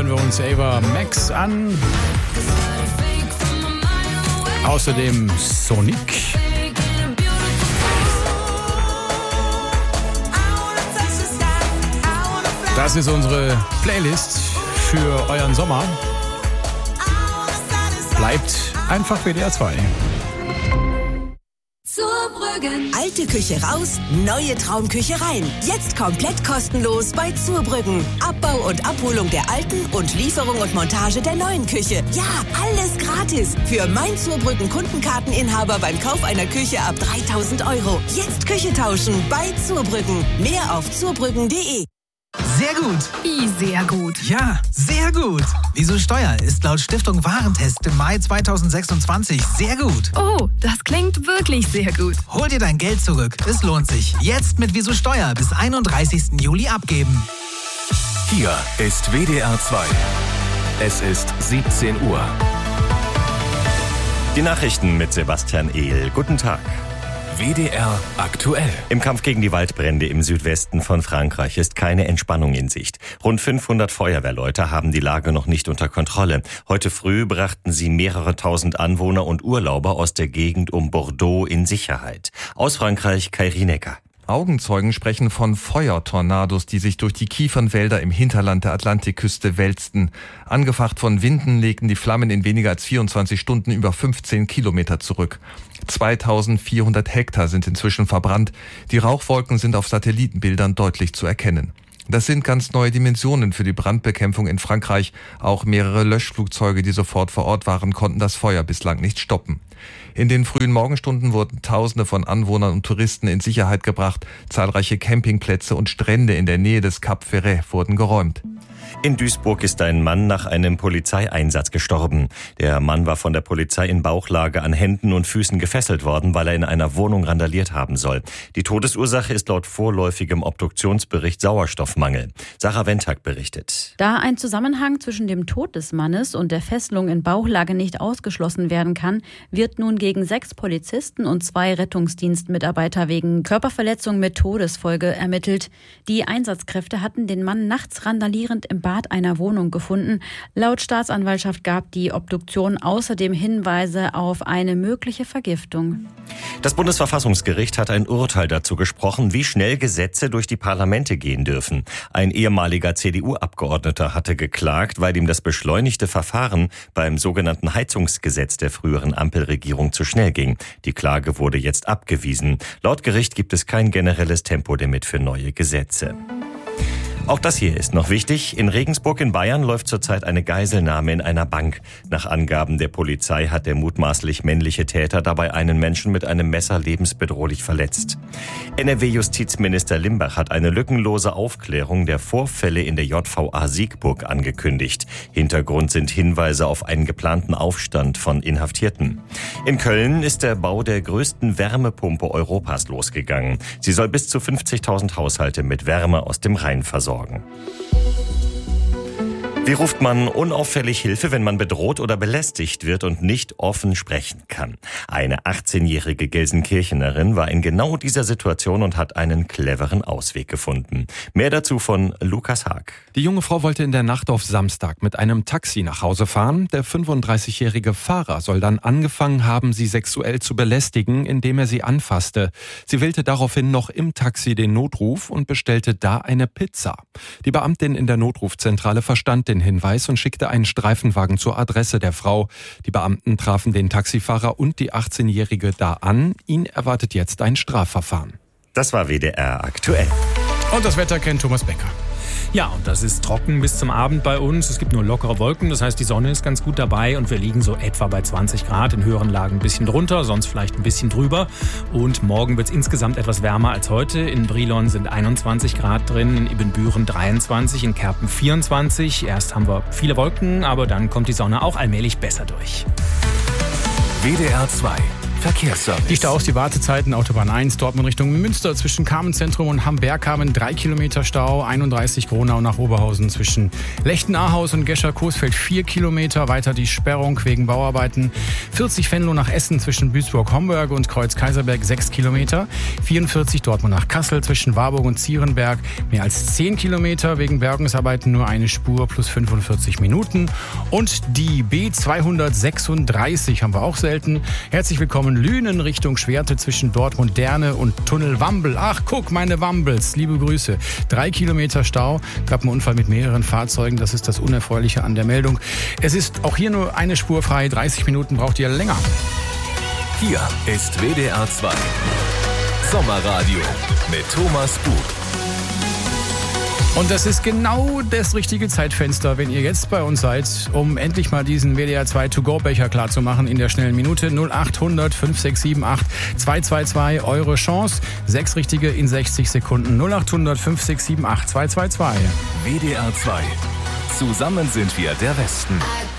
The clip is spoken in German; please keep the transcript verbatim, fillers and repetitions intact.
hören wir uns Ava Max an. Außerdem Sonic. Das ist unsere Playlist für euren Sommer. Bleibt einfach W D R zwei. Zurbrüggen. Alte Küche raus, neue Traumküche rein. Jetzt komplett kostenlos bei Zurbrüggen. Abbau und Abholung der alten und Lieferung und Montage der neuen Küche. Ja, alles gratis. Für mein Zurbrüggen Kundenkarteninhaber beim Kauf einer Küche ab dreitausend Euro. Jetzt Küche tauschen bei Zurbrüggen. Mehr auf zurbrüggen punkt de. Sehr gut. Wie sehr gut? Ja, sehr gut. Wieso Steuer ist laut Stiftung Warentest im Mai zweitausendsechsundzwanzig sehr gut. Oh, das klingt wirklich sehr gut. Hol dir dein Geld zurück. Es lohnt sich. Jetzt mit Wieso Steuer bis einunddreißigsten Juli abgeben. Hier ist W D R zwei. Es ist siebzehn Uhr. Die Nachrichten mit Sebastian Ehl. Guten Tag. W D R aktuell. Im Kampf gegen die Waldbrände im Südwesten von Frankreich ist keine Entspannung in Sicht. Rund fünfhundert Feuerwehrleute haben die Lage noch nicht unter Kontrolle. Heute früh brachten sie mehrere tausend Anwohner und Urlauber aus der Gegend um Bordeaux in Sicherheit. Aus Frankreich, Kai Rienecker. Augenzeugen sprechen von Feuertornados, die sich durch die Kiefernwälder im Hinterland der Atlantikküste wälzten. Angefacht von Winden legten die Flammen in weniger als vierundzwanzig Stunden über fünfzehn Kilometer zurück. zweitausendvierhundert Hektar sind inzwischen verbrannt. Die Rauchwolken sind auf Satellitenbildern deutlich zu erkennen. Das sind ganz neue Dimensionen für die Brandbekämpfung in Frankreich. Auch mehrere Löschflugzeuge, die sofort vor Ort waren, konnten das Feuer bislang nicht stoppen. In den frühen Morgenstunden wurden Tausende von Anwohnern und Touristen in Sicherheit gebracht. Zahlreiche Campingplätze und Strände in der Nähe des Cap Ferret wurden geräumt. In Duisburg ist ein Mann nach einem Polizeieinsatz gestorben. Der Mann war von der Polizei in Bauchlage an Händen und Füßen gefesselt worden, weil er in einer Wohnung randaliert haben soll. Die Todesursache ist laut vorläufigem Obduktionsbericht Sauerstoffmangel. Sarah Wendtag berichtet. Da ein Zusammenhang zwischen dem Tod des Mannes und der Fesselung in Bauchlage nicht ausgeschlossen werden kann, wird nun gegen sechs Polizisten und zwei Rettungsdienstmitarbeiter wegen Körperverletzung mit Todesfolge ermittelt. Die Einsatzkräfte hatten den Mann nachts randalierend im Bad einer Wohnung gefunden. Laut Staatsanwaltschaft gab die Obduktion außerdem Hinweise auf eine mögliche Vergiftung. Das Bundesverfassungsgericht hat ein Urteil dazu gesprochen, wie schnell Gesetze durch die Parlamente gehen dürfen. Ein ehemaliger C D U-Abgeordneter hatte geklagt, weil ihm das beschleunigte Verfahren beim sogenannten Heizungsgesetz der früheren Ampelregierung zu schnell ging. Die Klage wurde jetzt abgewiesen. Laut Gericht gibt es kein generelles Tempolimit für neue Gesetze. Auch das hier ist noch wichtig. In Regensburg in Bayern läuft zurzeit eine Geiselnahme in einer Bank. Nach Angaben der Polizei hat der mutmaßlich männliche Täter dabei einen Menschen mit einem Messer lebensbedrohlich verletzt. N R W-Justizminister Limbach hat eine lückenlose Aufklärung der Vorfälle in der J V A Siegburg angekündigt. Hintergrund sind Hinweise auf einen geplanten Aufstand von Inhaftierten. In Köln ist der Bau der größten Wärmepumpe Europas losgegangen. Sie soll bis zu fünfzigtausend Haushalte mit Wärme aus dem Rhein versorgen. Wie ruft man unauffällig Hilfe, wenn man bedroht oder belästigt wird und nicht offen sprechen kann? Eine achtzehnjährige Gelsenkirchenerin war in genau dieser Situation und hat einen cleveren Ausweg gefunden. Mehr dazu von Lukas Haag. Die junge Frau wollte in der Nacht auf Samstag mit einem Taxi nach Hause fahren. Der fünfunddreißigjährige Fahrer soll dann angefangen haben, sie sexuell zu belästigen, indem er sie anfasste. Sie wählte daraufhin noch im Taxi den Notruf und bestellte da eine Pizza. Die Beamtin in der Notrufzentrale verstand den Hinweis und schickte einen Streifenwagen zur Adresse der Frau. Die Beamten trafen den Taxifahrer und die achtzehnjährige da an. Ihn erwartet jetzt ein Strafverfahren. Das war W D R aktuell. Und das Wetter kennt Thomas Becker. Ja, und das ist trocken bis zum Abend bei uns. Es gibt nur lockere Wolken, das heißt, die Sonne ist ganz gut dabei und wir liegen so etwa bei zwanzig Grad, in höheren Lagen ein bisschen drunter, sonst vielleicht ein bisschen drüber. Und morgen wird es insgesamt etwas wärmer als heute. In Brilon sind einundzwanzig Grad drin, in Ibbenbüren dreiundzwanzig, in Kerpen vierundzwanzig. Erst haben wir viele Wolken, aber dann kommt die Sonne auch allmählich besser durch. W D R zwei Verkehrsservice. Die Staus, die Wartezeiten, Autobahn eins, Dortmund Richtung Münster zwischen Kamenszentrum und Hamberg-Kamen, drei Kilometer Stau, einunddreißig Gronau nach Oberhausen zwischen Lechten-Ahaus und Gescher-Coesfeld, vier Kilometer, weiter die Sperrung wegen Bauarbeiten, vierzig Venlo nach Essen zwischen Duisburg-Homburg und Kreuz-Kaiserberg, sechs Kilometer, vierundvierzig Dortmund nach Kassel zwischen Warburg und Zierenberg, mehr als zehn Kilometer, wegen Bergungsarbeiten nur eine Spur plus fünfundvierzig Minuten und die B zweihundertsechsunddreißig haben wir auch selten. Herzlich willkommen Lünen Richtung Schwerte zwischen Dortmund-Derne und Tunnel Wambel. Ach, guck, meine Wambels, liebe Grüße. Drei Kilometer Stau, gab einen Unfall mit mehreren Fahrzeugen, das ist das Unerfreuliche an der Meldung. Es ist auch hier nur eine Spur frei, dreißig Minuten braucht ihr länger. Hier ist W D R zwei Sommerradio mit Thomas Bug. Und das ist genau das richtige Zeitfenster, wenn ihr jetzt bei uns seid, um endlich mal diesen W D R zwei To-Go-Becher klar zu machen in der schnellen Minute. null acht hundert fünf sechs sieben acht zwei zwei zwei, eure Chance. Sechs richtige in sechzig Sekunden. null acht hundert fünf sechs sieben acht zwei zwei zwei. W D R zwei. Zusammen sind wir der Westen.